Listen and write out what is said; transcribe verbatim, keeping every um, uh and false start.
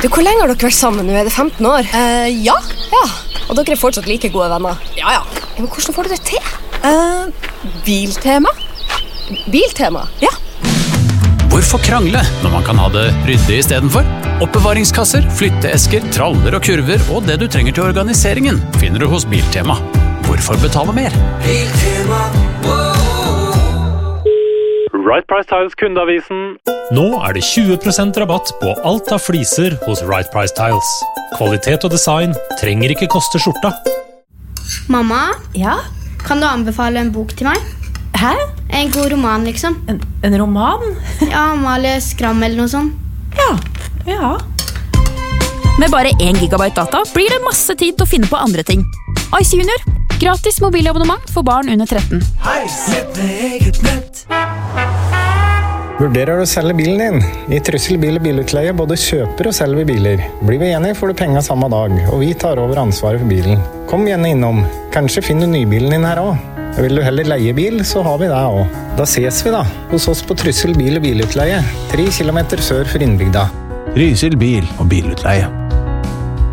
Du, hvor lenge har dere vært sammen nå? Er det femten år? Uh, ja. Ja, og dere er fortsatt like gode venner? Ja, ja. Ja, men hvordan får du det til? Uh, biltema. Biltema? Ja. Hvorfor krangle når man kan ha det ryddig i stedet for? Oppbevaringskasser, flytteesker, traller og kurver og det du trenger til organiseringen finner du hos Biltema. Hvorfor betale mer? Biltema, Right Price Tiles kundeavisen. Nå er det tjue prosent rabatt på alt av fliser hos Right Price Tiles. Kvalitet og design trenger ikke koste skjorta. Mamma, Ja? kan du anbefale en bok til meg? Hæ? En god roman, liksom. En, en roman? Ja, Amalie Skram eller noe sånt. Ja, ja. Med bare én gigabyte data blir det masse tid til å finne på andre ting. Ice Junior. Gratis mobilabonnement for barn under tretten. Hei, sett med eget nett. Vurderer du å selge bilen din? I Trysil bil- og bilutleie både kjøper og selger vi biler. Blir vi enige får du penger samme dag, og vi tar over ansvaret for bilen. Kom gjerne innom. Kanskje finner du nybilen din her også. Vil du heller leie bil, så har vi det også. Da ses vi da, hos oss på Trysil bil- og bilutleie, tre kilometer sør for innbygda. Trysil bil- og bilutleie.